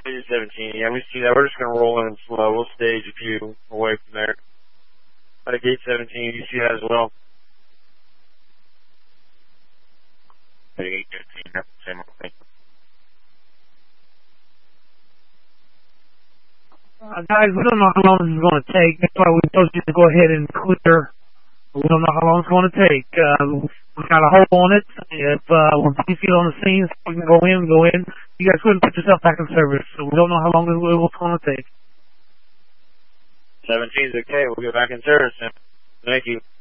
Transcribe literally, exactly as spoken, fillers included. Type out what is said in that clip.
Gate seventeen, yeah, we see that. We're just going to roll in slow. We'll stage a few away from there. Out of Gate seventeen, you see that as well. Gate fifteen, that's the same thing. Uh, guys, we don't know how long this is going to take. That's why we told you to go ahead and clear. We don't know how long it's going to take. Uh, we got a hold on it. If uh, when police get on the scene, we can go in, go in. You guys couldn't put yourself back in service, so we don't know how long it was going to take. seventeen's okay. We'll get back in service. Thank you.